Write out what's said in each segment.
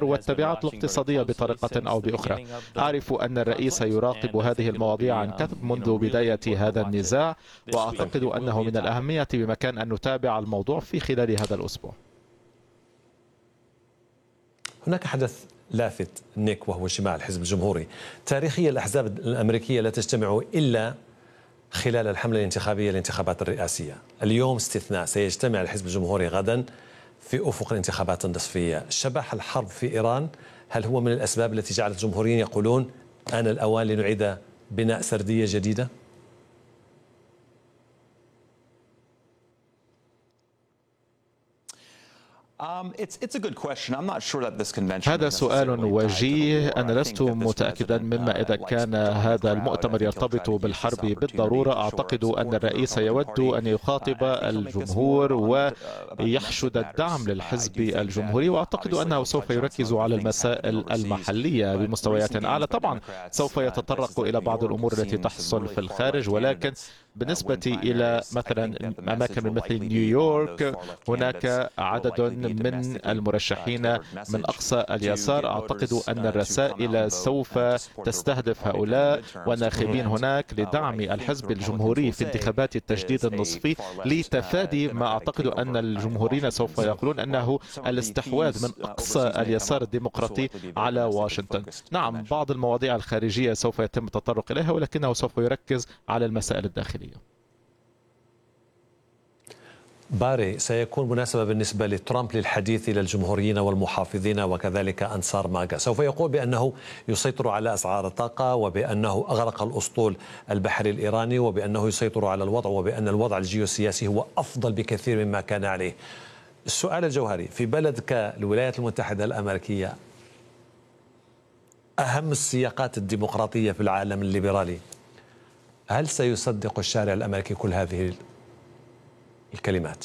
والتبعات الاقتصادية بطريقة أو بأخرى. أعرف أن الرئيس يراقب هذه المواضيع عن كثب منذ بداية هذا النزاع، وأعتقد أنه من الأهمية بمكان أن نتابع الموضوع في خلال هذا الأسبوع. هناك حدث لافت نيك، وهو اجتماع الحزب الجمهوري. تاريخيا الأحزاب الأمريكية لا تجتمع إلا خلال الحملة الانتخابية للانتخابات الرئاسية. اليوم استثناء، سيجتمع الحزب الجمهوري غدا في أفق الانتخابات النصفية. شبح الحرب في إيران هل هو من الأسباب التي جعلت الجمهوريين يقولون آن الأوان لنعيد بناء سردية جديدة؟ هذا سؤال وجيه. أنا لست متأكدا مما إذا كان هذا المؤتمر يرتبط بالحرب بالضرورة. أعتقد أن الرئيس يود أن يخاطب الجمهور ويحشد الدعم للحزب الجمهوري، وأعتقد أنه سوف يركز على المسائل المحلية بمستويات أعلى. طبعا سوف يتطرق إلى بعض الأمور التي تحصل في الخارج، ولكن بالنسبة إلى مثلا أماكن مثل نيويورك هناك عدد من المرشحين من أقصى اليسار. أعتقد أن الرسائل سوف تستهدف هؤلاء والناخبين هناك لدعم الحزب الجمهوري في انتخابات التجديد النصفي، لتفادي ما أعتقد أن الجمهوريين سوف يقولون أنه الاستحواذ من أقصى اليسار الديمقراطي على واشنطن. نعم، بعض المواضيع الخارجية سوف يتم التطرق إليها، ولكنه سوف يركز على المسائل الداخلية. باري، سيكون مناسبة بالنسبة لترامب للحديث إلى الجمهوريين والمحافظين وكذلك أنصار ماغا. سوف يقول بأنه يسيطر على أسعار الطاقة، وبأنه أغرق الأسطول البحري الإيراني، وبأنه يسيطر على الوضع، وبأن الوضع الجيوسياسي هو أفضل بكثير مما كان عليه. السؤال الجوهري في بلد كالولايات المتحدة الأمريكية، أهم السياقات الديمقراطية في العالم الليبرالي، هل سيصدق الشارع الأمريكي كل هذه الكلمات؟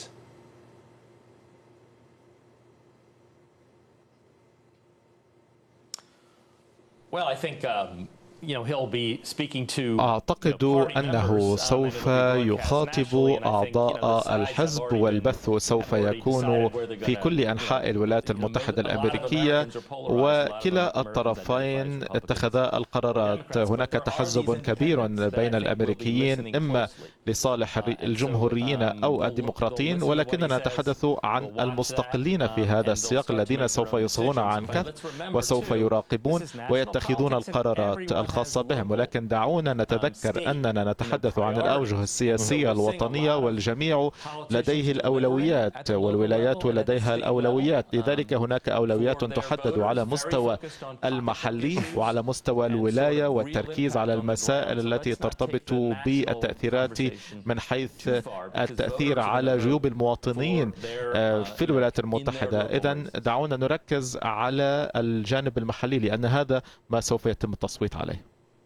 أعتقد أنه سوف يخاطب أعضاء الحزب، والبث سوف يكون في كل أنحاء الولايات المتحدة الأمريكية، وكلا الطرفين اتخذا القرارات. هناك تحزب كبير بين الأمريكيين، إما لصالح الجمهوريين أو الديمقراطيين، ولكننا نتحدث عن المستقلين في هذا السياق الذين سوف يصغون عن كثب وسوف يراقبون ويتخذون القرارات الخاصة بهم. ولكن دعونا نتذكر أننا نتحدث عن الأوجه السياسية الوطنية، والجميع لديه الأولويات، والولايات لديها الأولويات. لذلك هناك أولويات تحدد على مستوى المحلي وعلى مستوى الولاية، والتركيز على المسائل التي ترتبط بالتأثيرات من حيث التأثير على جيوب المواطنين في الولايات المتحدة. إذن دعونا نركز على الجانب المحلي، لأن هذا ما سوف يتم التصويت عليه.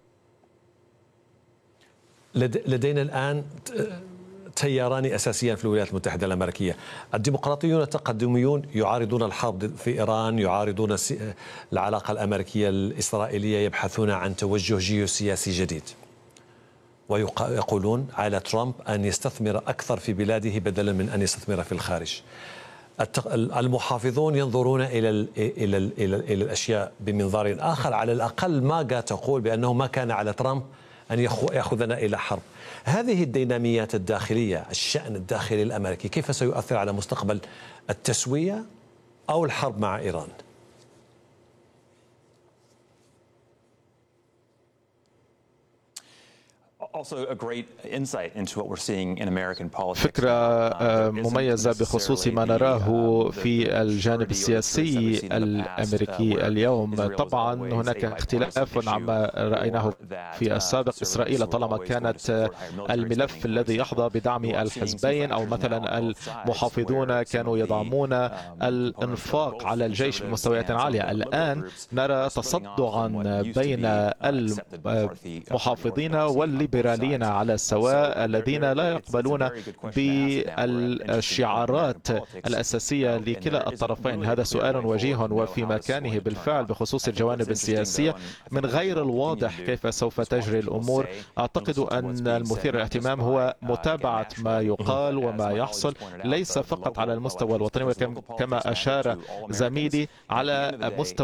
لدينا الآن تياران أساسيان في الولايات المتحدة الأمريكية. الديمقراطيون التقدميون يعارضون الحرب في إيران، يعارضون العلاقة الأمريكية الإسرائيلية، يبحثون عن توجه جيوسياسي جديد، ويقولون على ترامب أن يستثمر أكثر في بلاده بدلا من أن يستثمر في الخارج. المحافظون ينظرون إلى الأشياء بمنظار آخر. على الأقل ماغا تقول بأنه ما كان على ترامب أن يأخذنا إلى حرب. هذه الديناميات الداخلية، الشأن الداخلي الأمريكي، كيف سيؤثر على مستقبل التسوية أو الحرب مع إيران؟ فكرة مميزة بخصوص ما نراه في الجانب السياسي الأمريكي اليوم. طبعا هناك اختلاف عما رأيناه في السابق. إسرائيل طالما كانت الملف الذي يحظى بدعم الحزبين، أو مثلا المحافظون كانوا يدعمون الإنفاق على الجيش بمستويات عالية، الآن نرى تصدعا بين المحافظين والليبراليين على السواء، الذين لا يقبلون بالشعارات الأساسية لكلا الطرفين. هذا سؤال وجيه وفي مكانه بالفعل بخصوص الجوانب السياسية. من غير الواضح كيف سوف تجري الأمور. أعتقد أن المثير للاهتمام هو متابعة ما يقال وما يحصل، ليس فقط على المستوى الوطني، ولكن كما أشار زميلي على مستوى